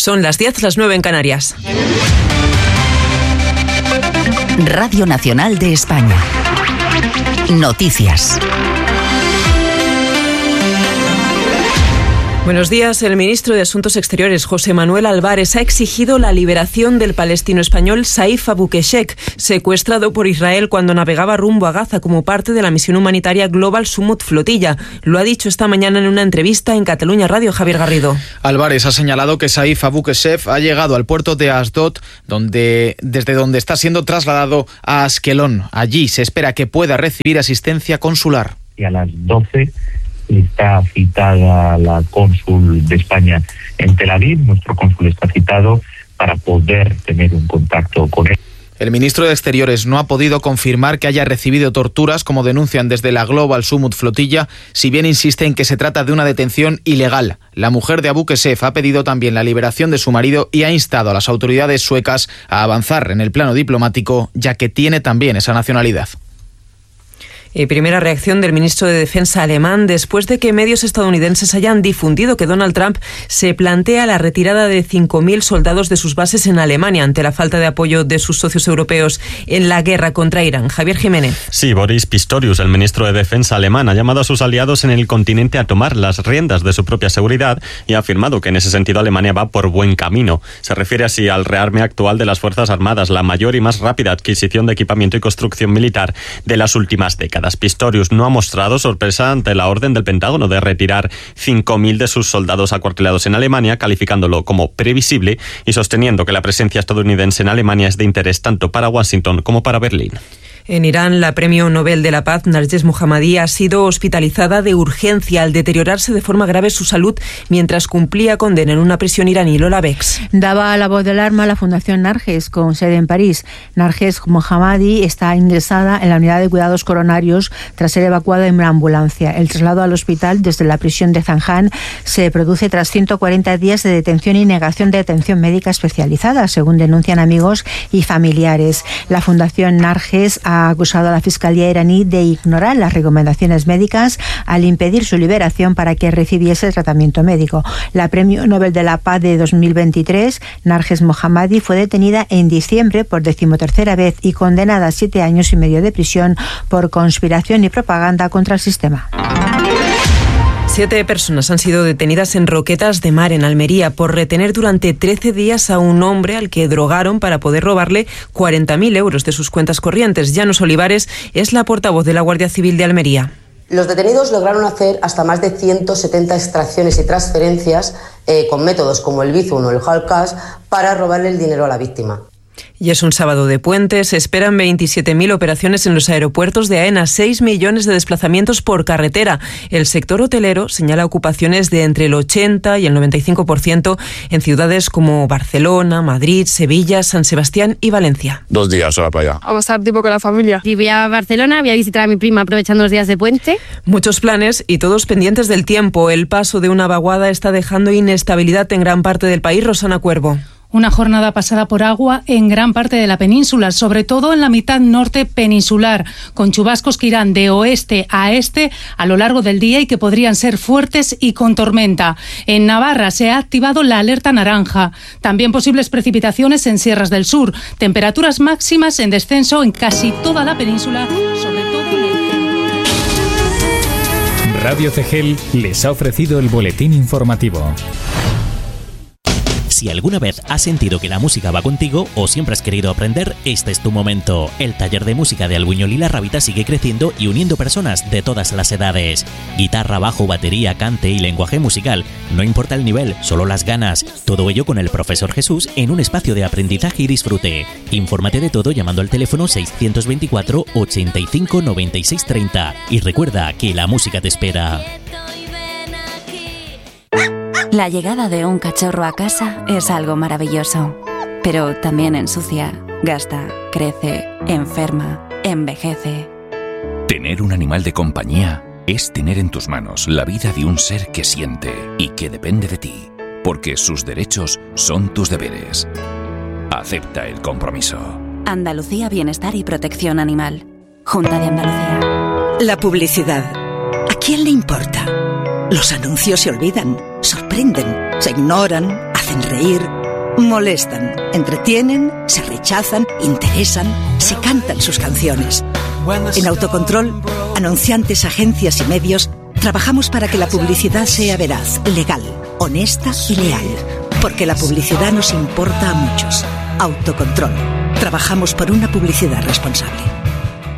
Son las 10, las 9 en Canarias. Radio Nacional de España. Noticias. Buenos días. El ministro de Asuntos Exteriores, José Manuel Álvarez, ha exigido la liberación del palestino español Saif Abu Keshek, secuestrado por Israel cuando navegaba rumbo a Gaza como parte de la misión humanitaria Global Summit Flotilla. Lo ha dicho esta mañana en una entrevista en Cataluña Radio. Javier Garrido. Álvarez ha señalado que Saif Abu Keshek ha llegado al puerto de Asdod, desde donde está siendo trasladado a Askelón. Allí se espera que pueda recibir asistencia consular. Y a las 12 está citada la cónsul de España en Tel Aviv. Nuestro cónsul está citado para poder tener un contacto con él. El ministro de Exteriores no ha podido confirmar que haya recibido torturas, como denuncian desde la Global Summit Flotilla, si bien insiste en que se trata de una detención ilegal. La mujer de Abu Keshek ha pedido también la liberación de su marido y ha instado a las autoridades suecas a avanzar en el plano diplomático, ya que tiene también esa nacionalidad. Y primera reacción del ministro de Defensa alemán después de que medios estadounidenses hayan difundido que Donald Trump se plantea la retirada de 5.000 soldados de sus bases en Alemania ante la falta de apoyo de sus socios europeos en la guerra contra Irán. Javier Jiménez. Sí, Boris Pistorius, el ministro de Defensa alemán, ha llamado a sus aliados en el continente a tomar las riendas de su propia seguridad y ha afirmado que en ese sentido Alemania va por buen camino. Se refiere así al rearme actual de las Fuerzas Armadas, la mayor y más rápida adquisición de equipamiento y construcción militar de las últimas décadas. Pistorius no ha mostrado sorpresa ante la orden del Pentágono de retirar 5.000 de sus soldados acuartelados en Alemania, calificándolo como previsible y sosteniendo que la presencia estadounidense en Alemania es de interés tanto para Washington como para Berlín. En Irán, la premio Nobel de la Paz, Narges Mohammadi, ha sido hospitalizada de urgencia al deteriorarse de forma grave su salud mientras cumplía condena en una prisión iraní. Lola Bex. Daba la voz de alarma a la Fundación Narges, con sede en París. Narges Mohammadi está ingresada en la unidad de cuidados coronarios tras ser evacuada en una ambulancia. El traslado al hospital desde la prisión de Zanjan se produce tras 140 días de detención y negación de atención médica especializada, según denuncian amigos y familiares. La Fundación Narges ha acusado a la Fiscalía iraní de ignorar las recomendaciones médicas al impedir su liberación para que recibiese tratamiento médico. La Premio Nobel de la Paz de 2023, Narges Mohammadi, fue detenida en diciembre por 13ª vez y condenada a 7 años y medio de prisión por conspiración y propaganda contra el sistema. 7 personas han sido detenidas en Roquetas de Mar, en Almería, por retener durante 13 días a un hombre al que drogaron para poder robarle 40.000 euros de sus cuentas corrientes. Llanos Olivares es la portavoz de la Guardia Civil de Almería. Los detenidos lograron hacer hasta más de 170 extracciones y transferencias con métodos como el Bizum o el Hard Cash para robarle el dinero a la víctima. Y es un sábado de puente. Se esperan 27.000 operaciones en los aeropuertos de AENA, 6 millones de desplazamientos por carretera. El sector hotelero señala ocupaciones de entre el 80 y el 95% en ciudades como Barcelona, Madrid, Sevilla, San Sebastián y Valencia. 2 días ahora para allá. Vamos a estar tipo con la familia. Y voy a Barcelona, voy a visitar a mi prima aprovechando los días de puente. Muchos planes y todos pendientes del tiempo. El paso de una vaguada está dejando inestabilidad en gran parte del país. Rosana Cuervo. Una jornada pasada por agua en gran parte de la península, sobre todo en la mitad norte peninsular, con chubascos que irán de oeste a este a lo largo del día y que podrían ser fuertes y con tormenta. En Navarra se ha activado la alerta naranja. También posibles precipitaciones en sierras del sur. Temperaturas máximas en descenso en casi toda la península, sobre todo en el centro. Radio CGEL les ha ofrecido el boletín informativo. Si alguna vez has sentido que la música va contigo o siempre has querido aprender, este es tu momento. El taller de música de Albuñol y La Rábita sigue creciendo y uniendo personas de todas las edades. Guitarra, bajo, batería, cante y lenguaje musical. No importa el nivel, solo las ganas. Todo ello con el profesor Jesús en un espacio de aprendizaje y disfrute. Infórmate de todo llamando al teléfono 624 85 96 30. Y recuerda que la música te espera. La llegada de un cachorro a casa es algo maravilloso, pero también ensucia, gasta, crece, enferma, envejece. Tener un animal de compañía es tener en tus manos la vida de un ser que siente y que depende de ti, porque sus derechos son tus deberes. Acepta el compromiso. Andalucía Bienestar y Protección Animal. Junta de Andalucía. La publicidad. ¿A quién le importa? Los anuncios se olvidan, sorprenden, se ignoran, hacen reír, molestan, entretienen, se rechazan, interesan, se cantan sus canciones. En Autocontrol, anunciantes, agencias y medios, trabajamos para que la publicidad sea veraz, legal, honesta y leal. Porque la publicidad nos importa a muchos. Autocontrol. Trabajamos por una publicidad responsable.